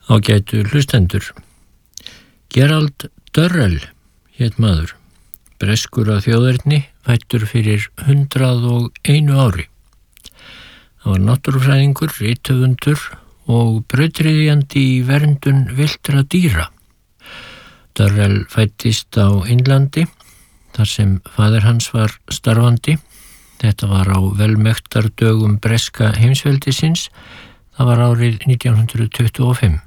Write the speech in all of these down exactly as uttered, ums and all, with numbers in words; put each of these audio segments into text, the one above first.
Ágætu hlustendur. Gerald Durrell hét maður, breskur að þjóðerni, fæddur fyrir hundrað og einu ári. Hann var náttúrufræðingur, rithöfundur og brautryðjandi í verndun villtra dýra. Durrell fæddist á Indlandi, þar sem faðir hans var starfandi. Þetta var á velmektardögum breska heimsveldisins. Það var árið nítján hundruð tuttugu og fimm.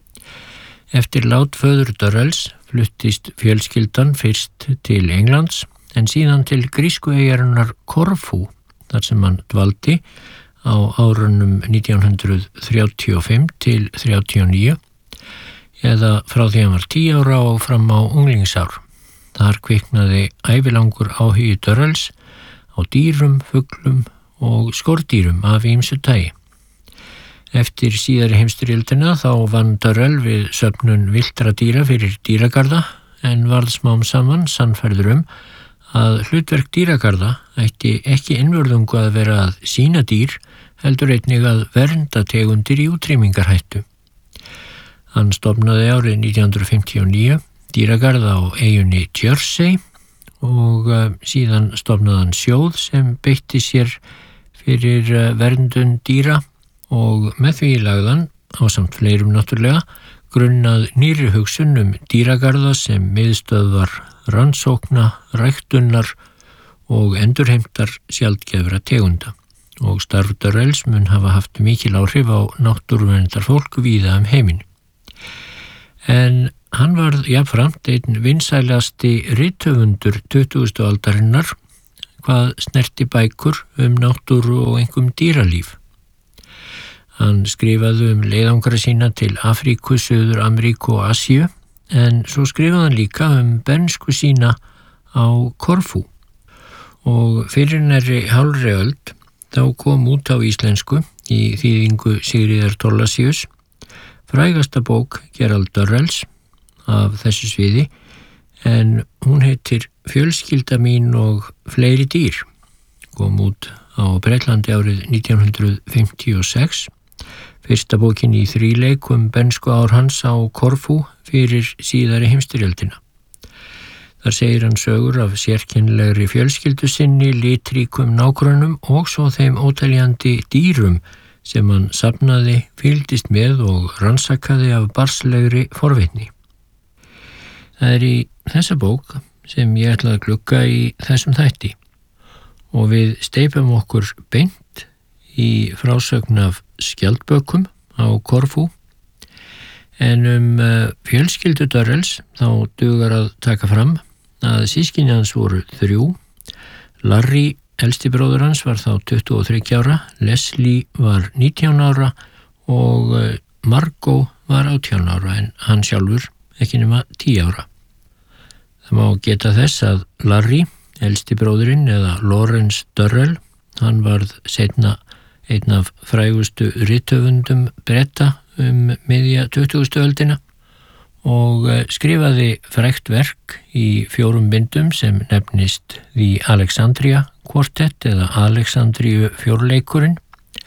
Eftir lát föður Durrells fluttist fjölskyldan fyrst til Englands en síðan til grísku eyjarinnar Korfú, þar sem hann dvaldi á árunum nítján hundruð þrjátíu og fimm til þrjátíu og níu, eða frá því hann var tíu ára og fram á unglingsár. Þar kviknaði ævilangur áhugi Durrells á dýrum, fuglum og skordýrum af ýmsu tagi. Eftir síðari heimsstyrjöldina þá vann Durrell við söfnun villtra dýra fyrir dýragarða en varð smám saman sannfærður um að hlutverk dýragarða ætti ekki einvörðungu að vera að sýna dýr, heldur einnig að vernda tegundir í útrýmingarhættu. Hann stofnaði árið nítján hundruð fimmtíu og níu dýragarða á eyjunni Jersey og uh, síðan stofnaði hann sjóð sem beitti sér fyrir uh, verndun dýra og með því lagðan, ásamt fleirum náttúrulega, grunnað nýrri hugsun um dýragarða sem miðstöðvar rannsókna, ræktunar og endurheimtar sjaldgæfra tegunda. Og starf Durrells mun hafa haft mikil áhrif á náttúruverndar víða um heiminn. En hann varð jafnframt einn vinsælasti rithöfundur tuttugustu aldarinnar hvað snerti bækur um náttúru og einkum dýralíf. Hann skrifaði um leiðangara sína til Afríku, Suður Ameríku og Asíu, en svo skrifaði hann líka um bernsku sína á Korfú. Og fyrir nærri hálfri öld þá kom út á íslensku í þýðingu Sigríðar Thorlacius frægasta bók Gerald Durrells af þessu sviði, en hún heitir Fjölskylda mín og fleiri dýr. Kom út á Bretlandi árið nítján hundruð fimmtíu og sex. Fyrsta bókin í þríleik um bernsku ár hans á Korfú fyrir síðari heimsstyrjöldina. Þar segir hann sögur af sérkennilegri fjölskyldu sinni, litríkum nágrönnum og svo þeim óteljandi dýrum sem hann safnaði, fylgdist með og rannsakaði af barnslegri forvitni. Það er í þessa bók sem ég ætla að glugga í þessum þætti og við steypum okkur beint í frásögn af skjaldbökum á Korfú, en um uh, fjölskyldu Durrells þá dugar að taka fram að systkini hans voru þrjú. Larry, elsti bróður hans, var þá tuttugu og þriggja ára, Leslie var nítján ára og uh, Margot var átján ára, en hann sjálfur ekki nema tíu ára. Það má geta þess að Larry, elsti bróðurinn eða Lawrence Durrell, hann varð seinna einn af frægustu rithöfundum Breta um miðja tuttugustu öldina og skrifaði frægt verk í fjórum bindum sem nefnist The Alexandria Quartet eða Alexandríu fjórleikurinn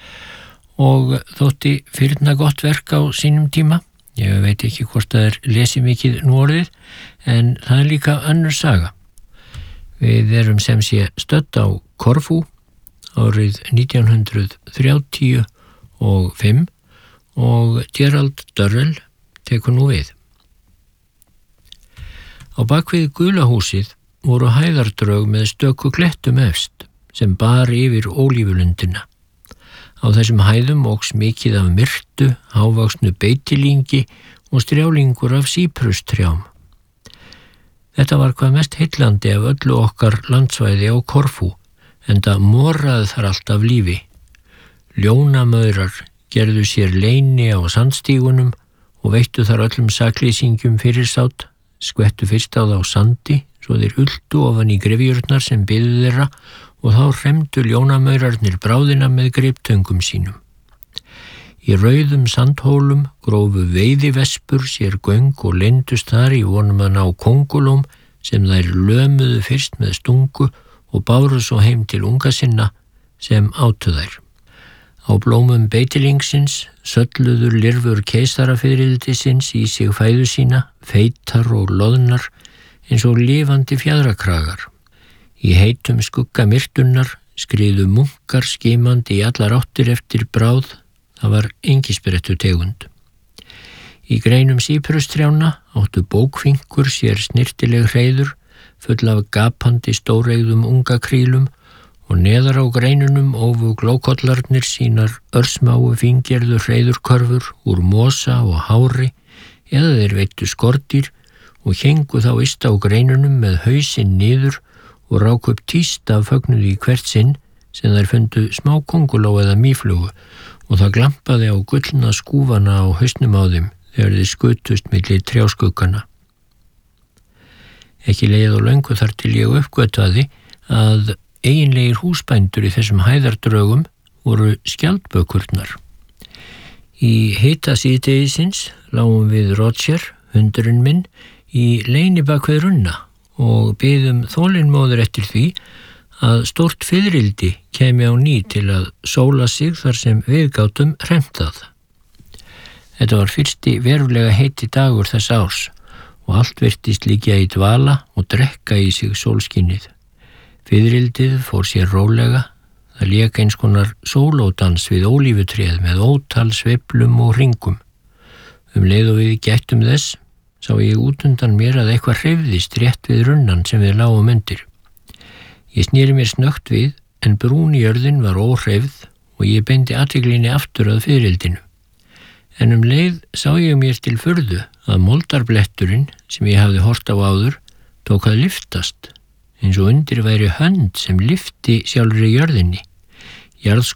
og þótti firna gott verk á sínum tíma. Ég veit ekki hvort það er lesi mikið nú orðið, en það er líka önnur saga. Við erum sem sé stödd á Korfú árið nítján hundruð þrjátíu og fimm og Gerald Durrell tekur nú við. Á bakvið gula húsið voru hæðardrög með stöku klettum efst sem bar yfir ólífulundina. Á þessum hæðum óx mikið af myrtu, hávaxnu beitilingi og strjálingur af síprustrjám. Þetta var hvað mest heillandi af öllu okkar landsvæði á Korfú, enda moraði þar alltaf lífi. Ljónamaurar gerðu sér leyni á sandstígunum og veittu þar öllum sakleysingjum fyrirsátt, skvettu fyrst á þá sandi, svo þeir ultu ofan í grefjurnar sem biðu þeirra og þá hremdu ljónamaurarnir bráðina með griptöngum sínum. Í rauðum sandhólum grófu veiðivespur sér göng og leyndust þar í vonum að ná kóngulóm sem þær lömuðu fyrst með stungu og báru svo heim til unga sinna sem átu þær. Á Á blómum beitilingsins sölluður lirfur keisarafiðrildisins í sig fæðu sína, feitar og loðnar eins og lifandi fjaðrakragar. Í heitum skugga myrtunnar skriðu munkar skimandi í allar áttir eftir bráð, það var engisbrettu tegund. Í greinum síprustrjána áttu bókfinkur sér snirtileg hreiður, full af gapandi stóreigðum unga krílum og neðar á greinunum ófu glókollarnir sínar örsmáu fíngerðu hreiðurkörfur úr mosa og hári eða þeir veittu skordýr og héngu þá yst á greinunum með hausinn niður og ráku upp tíst af fögnuði í hvert sinn sem þær fundu smá kónguló eða mýflugu og það glampaði á gullna skúfana á hausnum á þeim þegar þeir skutust milli trjáskuggana. Ekki leið og löngu þar til ég uppgötvaði að eiginlegir húsbændur í þessum hæðardrögum voru skjaldbökurnar. Í hita síðdegisins lágum við Roger, hundurinn minn, í leyni bak við runna og biðum þolinmóður eftir því að stórt fiðrildi kemi á ný til að sóla sig þar sem við gátum hremt það. Þetta var fyrsti verulega heiti dagur þess árs og allt virtist liggja í dvala og drekka í sig sólskinnið. Fiðrildið fór sér rólega, það lék eins konar sólódans við ólífutréð með ótal sveiflum og hringum. Um leið og við gættum þess, sá ég út undan mér að eitthvað hreyfðist rétt við runnan sem við lágum undir. Ég sneri mér snöggt við, en brún jörðin var óhreyfð og ég beindi athyglinni aftur að fiðrildinu. En um leið sá ég mér til furðu að moldarbletturinn sem ég hafði hort á áður tók að lyftast, eins og undir væri hönd sem lyfti sjálfri jörðinni. Jarðskorpan